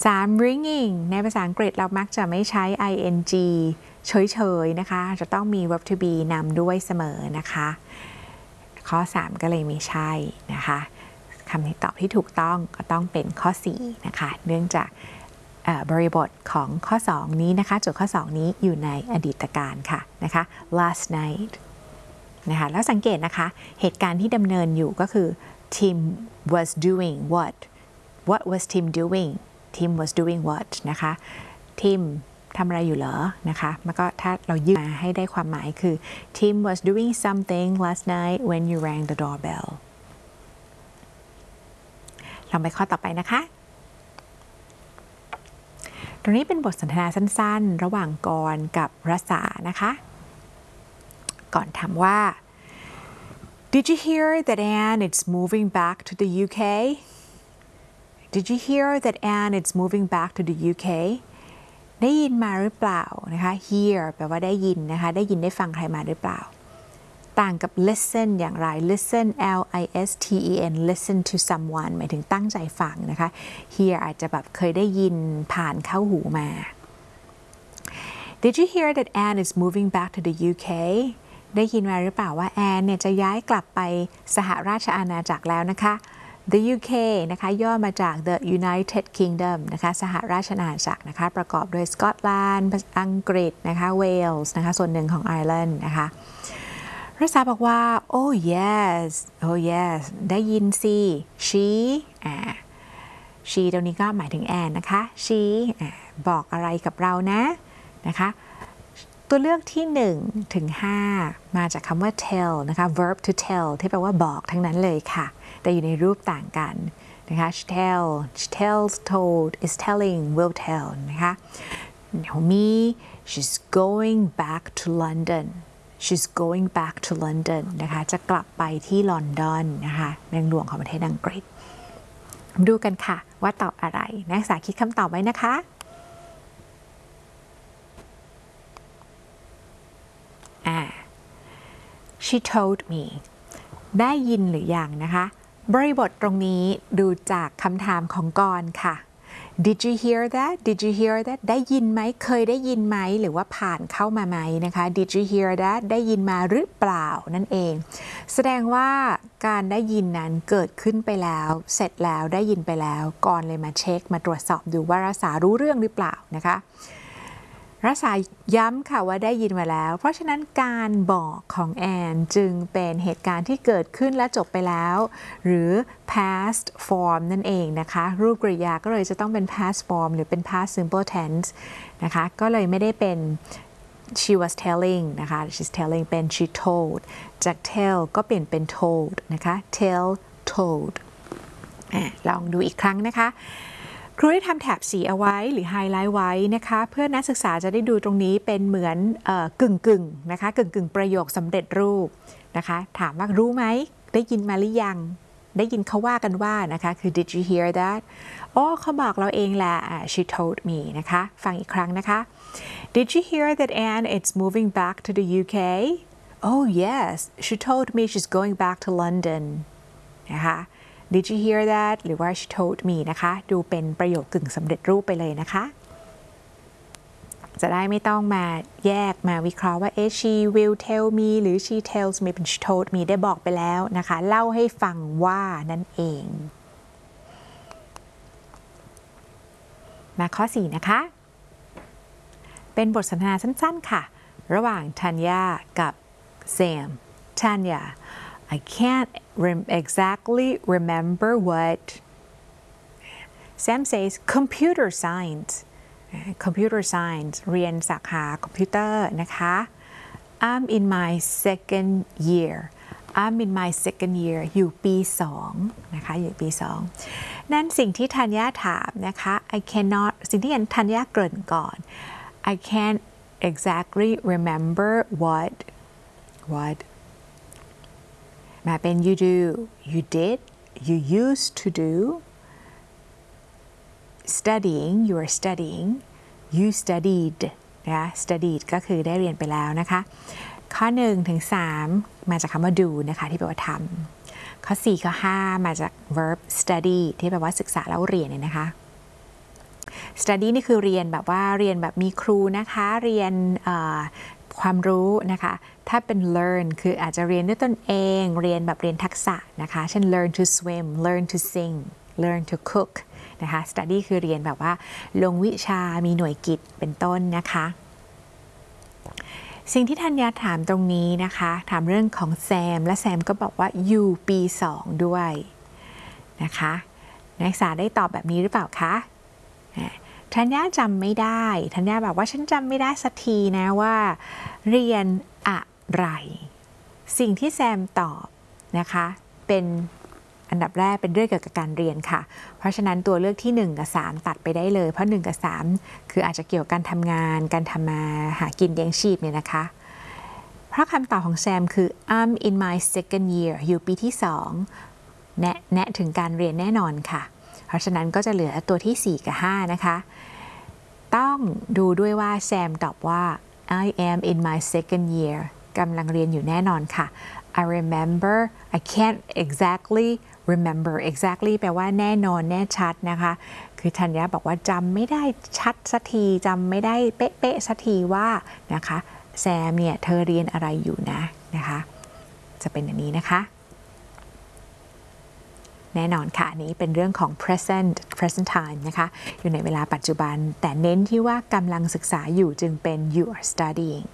3 ringing ในภาษาอังกฤษเรามักจะไม่ใช้ ing เฉยๆนะคะจะต้องมี verb to be นำด้วยเสมอนะคะข้อ 3 ก็เลยไม่ใช่นะคะคำตอบที่ถูกต้องก็ต้องเป็นข้อ 4 นะคะเนื่องจากบริบทของข้อ 2 นี้นะคะโจทย์ข้อ 2 นี้อยู่ในอดีตการค่ะนะคะ last night นะคะแล้วสังเกตนะคะเหตุการณ์ที่ดำเนินอยู่ก็คือ Tim was doing what was Tim doing Tim was doing what นะคะ Tim ทำอะไรอยู่เหรอนะคะแล้วก็ถ้าเรายืดมาให้ได้ความหมายคือ Tim was doing something last night when you rang the doorbell ลองไปข้อต่อไปนะคะตรงนี้เป็นบทสนทนาสั้นๆระหว่างกรกับรสานะคะก่อนถามว่า Did you hear that Anne is moving back to the UK? Did you hear that Anne is moving back to the UK? ได้ยินมาหรือเปล่านะคะ hear แปลว่าได้ยินนะคะได้ยินได้ฟังใครมาหรือเปล่าต่างกับ listen อย่างไร listen L-I-S-T-E-N listen to someone หมายถึงตั้งใจฟังนะคะ hear อาจจะแบบเคยได้ยินผ่านเข้าหูมา Did you hear that Anne is moving back to the UK ได้ยินมาหรือเปล่าว่าแอนเนี่ยจะย้ายกลับไปสหราชอาณาจักรแล้วนะคะ The UK นะคะย่อมาจาก The United Kingdom นะคะสหราชอาณาจักรนะคะประกอบด้วยสกอตแลนด์อังกฤษนะคะเวลส์นะคะส่วนหนึ่งของไอร์แลนด์นะคะรสาบอกว่า oh yes ได้ยินสิ she ตรงนี้ก็หมายถึงแอนนะคะ she บอกอะไรกับเรานะคะตัวเลือกที่1ถึง5มาจากคำว่า tellนะคะ verb to tell ที่แปลว่าบอกทั้งนั้นเลยค่ะแต่อยู่ในรูปต่างกันนะคะ she tells told is telling will tell นะคะของมี she's going back to London She's going back to London นะคะจะกลับไปที่ลอนดอนนะคะเมืองหลวงของประเทศอังกฤษดูกันค่ะว่าตอบอะไรนักศึกษาคิดคำตอบไว้นะคะ She told me ได้ยินหรือยังนะคะบริบทตรงนี้ดูจากคำถามของกรค่ะDid you hear that? Did you hear that? ได้ยินไหมเคยได้ยินไหมหรือว่าผ่านเข้ามาไหมนะคะ Did you hear that? ได้ยินมาหรือเปล่านั่นเองแสดงว่าการได้ยินนั้นเกิดขึ้นไปแล้วเสร็จแล้วได้ยินไปแล้วก่อนเลยมาเช็คมาตรวจสอบดูว่ารสารู้เรื่องหรือเปล่านะคะรสาย้ำค่ะว่าได้ยินมาแล้วเพราะฉะนั้นการบอกของแอนจึงเป็นเหตุการณ์ที่เกิดขึ้นและจบไปแล้วหรือ past form นั่นเองนะคะรูปกริยาก็เลยจะต้องเป็น past form หรือเป็น past simple tense นะคะก็เลยไม่ได้เป็น she was telling นะคะ she's telling เป็น she told จาก tell ก็เปลี่ยนเป็น told นะคะ tell told ลองดูอีกครั้งนะคะครูได้ทำแถบสีเอาไว้หรือไฮไลท์ไว้นะคะเพื่อนักศึกษาจะได้ดูตรงนี้เป็นเหมือนกึ่งนะคะกึ่งประโยคสำเร็จรูปนะคะถามว่ารู้ไหมได้ยินมาหรือยังได้ยินเขาว่ากันว่านะคะคือ did you hear that อ๋อเขาบอกเราเองแหละshe told me นะคะฟังอีกครั้งนะคะ Did you hear that Anne is moving back to the UK Oh yes she told me she's going back to London นะคะ Did you hear that หรือว่า she told me นะคะดูเป็นประโยคกึ่งสำเร็จรูปไปเลยนะคะจะได้ไม่ต้องมาแยกมาวิเคราะห์ว่าshe will tell me หรือ she tells me เป็น she told me ได้บอกไปแล้วนะคะเล่าให้ฟังว่านั่นเองมาข้อ 4 นะคะเป็นบทสนทนาสั้นๆค่ะระหว่างธัญญากับแซมธัญญาI can't exactly remember what Sam says computer science เรียนสาขาคอมพิวเตอร์นะคะ I'm in my second year อยู่ปี 2นะคะอยู่ปี 2นั่นสิ่งที่ธัญญาถามนะคะ สิ่งที่ธัญญาเกริ่นก่อน I can't exactly remember what มาเป็น you do you did you used to do studying you are studying you studied นะ studied ก็คือได้เรียนไปแล้วนะคะข้อ 1 ถึง 3 มาจากคำว่า do นะคะที่แปลว่าทำข้อ 4 ข้อ 5 มาจาก verb study ที่แปลว่าศึกษาแล้วเรียนเนี่ยนะคะ study นี่คือเรียนแบบว่าเรียนแบบมีครูนะคะเรียนความรู้นะคะถ้าเป็น learn คืออาจจะเรียนด้วยตนเองเรียนแบบเรียนทักษะนะคะเช่น learn to swim learn to sing learn to cook นะคะ study คือเรียนแบบว่าลงวิชามีหน่วยกิตเป็นต้นนะคะสิ่งที่ธัญญาถามตรงนี้นะคะถามเรื่องของแซมและแซมก็บอกว่าอยู่ปี 2 ด้วยนะคะนักศึกษาได้ตอบแบบนี้หรือเปล่าคะธัญญาจำไม่ได้ธัญญาบอกว่าฉันจำไม่ได้สักทีนะว่าเรียนอะไรสิ่งที่แซมตอบนะคะเป็นอันดับแรกเป็นเรื่องเกี่ยวกับการเรียนค่ะเพราะฉะนั้นตัวเลือกที่1กับ3ตัดไปได้เลยเพราะ1กับ3คืออาจจะเกี่ยวกับการทำงานการทำมาหากินเลี้ยงชีพเนี่ยนะคะเพราะคำตอบของแซมคือ I'm in my second year อยู่ปีที่2แนะถึงการเรียนแน่นอนค่ะเพราะฉะนั้นก็จะเหลือตัวที่4กับ5นะคะต้องดูด้วยว่าแซมตอบว่า I am in my second year กำลังเรียนอยู่แน่นอนค่ะ I remember I can't exactly remember exactly แปลว่าแน่นอนแน่ชัดนะคะคือธัญญาบอกว่าจำไม่ได้ชัดสักทีจำไม่ได้เป๊ะๆสักทีว่านะคะแซมเนี่ยเธอเรียนอะไรอยู่นะคะจะเป็นอย่างนี้นะคะแน่นอนค่ะนี้เป็นเรื่องของ present time นะคะอยู่ในเวลาปัจจุบันแต่เน้นที่ว่ากำลังศึกษาอยู่จึงเป็น you are studying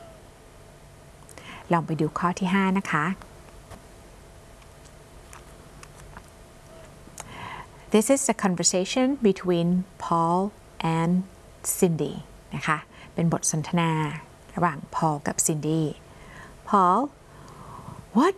ลองไปดูข้อที่5นะคะ This is a conversation between Paul and Cindy นะคะเป็นบทสนทนาระหว่าง Paul กับ Cindy Paul what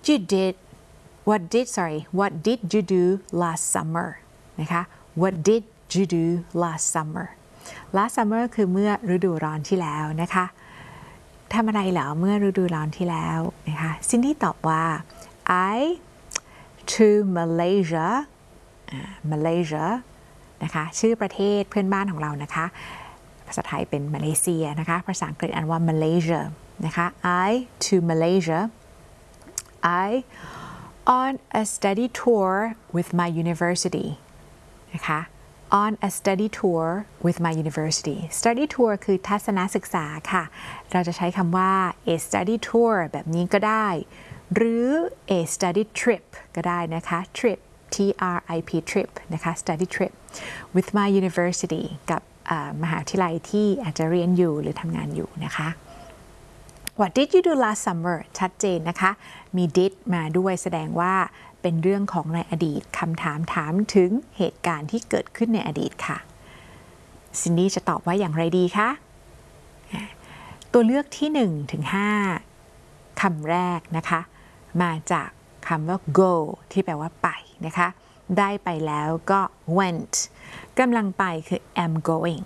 did you do last summer นะคะ what did you do last summer last summer คือเมื่อฤดูร้อนที่แล้วนะคะทำอะไรเหรอเมื่อฤดูร้อนที่แล้วนะคะซินดี้ตอบว่า I to Malaysia Malaysia นะคะชื่อประเทศเพื่อนบ้านของเรานะคะภาษาไทยเป็นมาเลเซียนะคะภาษาอังกฤษอ่านว่า Malaysia นะคะ I to Malaysia I on a study tour with my university นะคะ on a study tour with my university study tour คือทัศนศึกษาค่ะเราจะใช้คำว่า a study tour แบบนี้ก็ได้หรือ a study trip ก็ได้นะคะ trip trip trip นะคะ study trip with my university กับมหาวิทยาลัยที่อาจจะเรียนอยู่หรือทำงานอยู่นะคะ What did you do last summer ชัดเจนนะคะมี did มาด้วยแสดงว่าเป็นเรื่องของในอดีตคำถามถามถึงเหตุการณ์ที่เกิดขึ้นในอดีตค่ะซินดี้จะตอบว่าอย่างไรดีคะตัวเลือกที่1ถึง5คำแรกนะคะมาจากคำว่า go ที่แปลว่าไปนะคะได้ไปแล้วก็ went กำลังไปคือ am going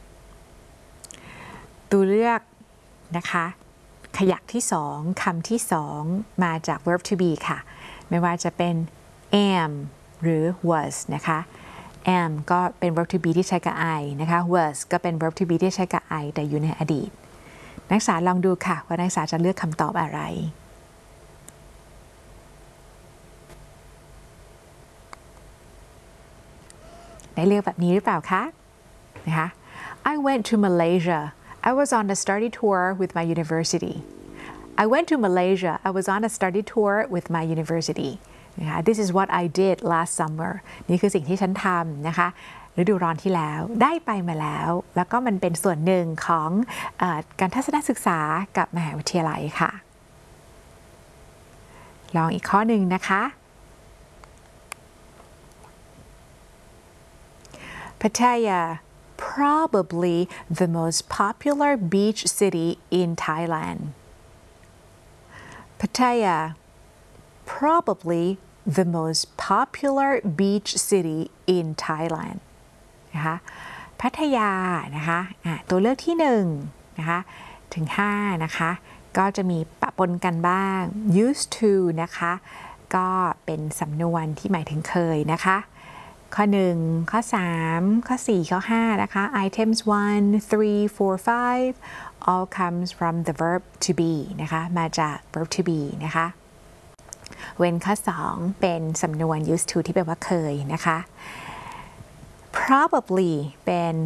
ตัวเลือกนะคะขยักที่2คำที่2มาจาก verb to be ค่ะไม่ว่าจะเป็น am หรือ was นะคะ am ก็เป็น verb to be ที่ใช้กับ I นะคะ was ก็เป็น verb to be ที่ใช้กับ I แต่อยู่ในอดีตนักศึกษาลองดูค่ะว่านักศึกษาจะเลือกคำตอบอะไรได้เลือกแบบนี้หรือเปล่าคะนะคะ I went to Malaysia I was on a study tour with my university I went to Malaysia I was on a study tour with my university นะคะ This is what I did last summer นี่คือสิ่งที่ฉันทำนะคะฤดูร้อนที่แล้วได้ไปมาแล้วแล้วก็มันเป็นส่วนหนึ่งของการทัศนศึกษากับมหาวิทยาลัยค่ะลองอีกข้อหนึ่งนะคะ Pattaya probably the most popular beach city in Thailand Pattaya probably the most popular beach city in Thailand นะคะพัทยานะคะตัวเลือกที่1นะคะถึง5นะคะก็จะมีปะปนกันบ้าง used to นะคะก็เป็นสำนวนที่หมายถึงเคยนะคะข้อ1ข้อ3ข้อ4ข้อ5นะคะ items 1 3 4 5 all comes from the verb to be นะคะมาจาก verb to be นะคะเว้นข้อ2เป็นสำนวน used to ที่แปลว่าเคยนะคะ probably เป็น